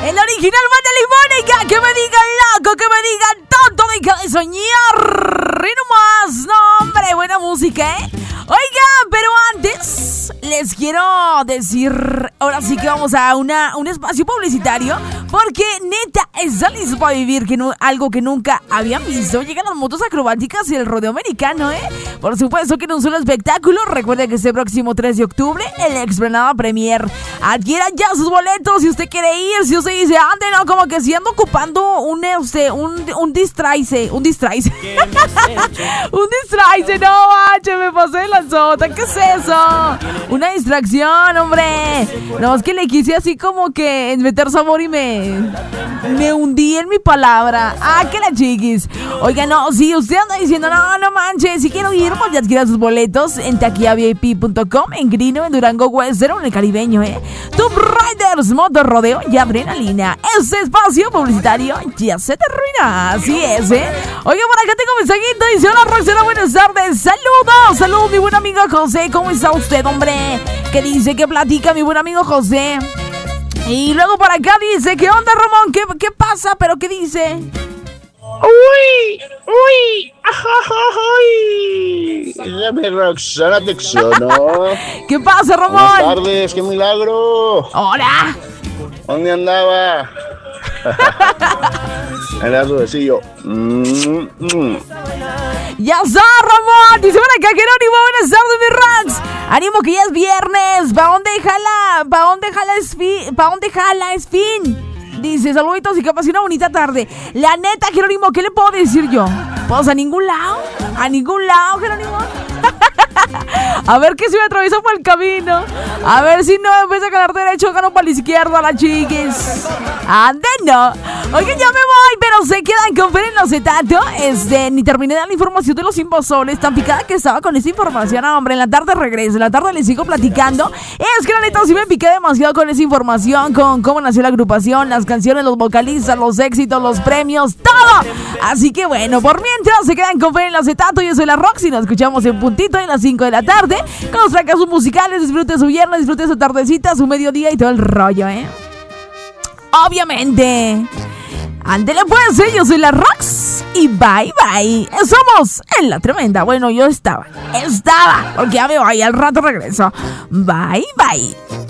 El original Manda Limónica. Que me digan loco, que me digan tonto, deja de soñar. Y no más, no hombre, buena música, ¿eh? Oiga, pero antes les quiero decir, ahora sí que vamos a un espacio publicitario, porque neta, están listos para vivir algo que nunca habían visto. Llegan las motos acrobáticas y el rodeo americano, ¿eh? Por supuesto que en un solo espectáculo. Recuerde que este próximo 3 de octubre, el Explanada Premier. Adquieran ya sus boletos si usted quiere ir. Si usted dice, ande, no, como que si ando ocupando un distraice. Un distraice, no, macho, me pasé de la sota. ¿Qué es eso? Una distracción, hombre. No, es que le quise así como que meter sabor y me hundí en mi palabra. Ah, que la chiquis. Oiga, no, si usted anda diciendo, no manches, si quiero ir, pues ya adquiera sus boletos en taquillavip.com, en Grino, en Durango Western, en el Caribeño, Top Riders, Motor Rodeo y Adrenalina. Este espacio publicitario ya se termina. Así es, Oiga, por acá tengo un mensajito. Dice, hola, Roxana, buenas tardes. Saludos, mi buen amigo José. ¿Cómo está usted, hombre? ¿Qué dice? ¿Qué platica mi buen amigo José? Y luego por acá dice, ¿qué onda, Ramón? ¿Qué pasa? ¿Pero qué dice? Uy, ay. Llame Roxana Texano. ¿Qué pasa, Ramón? Buenas tardes, qué milagro. Hola. ¿Dónde andaba? En el rodecillo. Ya está, Ramón. Dice por acá, Jerónimo, buenas tardes, mi Rax. Ánimo que ya es viernes. ¿Pa' dónde jala es fin? Dice, saluditos y que pase una bonita tarde. La neta, Jerónimo, ¿qué le puedo decir yo? Pues a ningún lado. A ningún lado, Jerónimo. A ver que si me atravieso por el camino. A ver si no, en vez de ganar derecho, gano para la izquierda, la chiquis. Ande, no. Oigan, ya me voy, pero se quedan con Fer en los acetato. Ni terminé de dar la información de los invasores. Tan picada que estaba con esta información. Hombre, en la tarde regreso. En la tarde les sigo platicando. Es que la neta sí me piqué demasiado con esa información. Con cómo nació la agrupación, las canciones, los vocalistas, los éxitos, los premios, todo. Así que bueno, por mientras se quedan con Fer en los acetato. Yo soy la Roxy. Nos escuchamos en puntito de las 5 de la tarde. Con los fracasos musicales. Disfrute su viernes, disfrute su tardecita, su mediodía y todo el rollo, Obviamente. Ándele pues, yo soy la Rox. Y bye bye. Somos en La Tremenda. Bueno, yo estaba. Porque ya me voy, al rato regreso. Bye bye.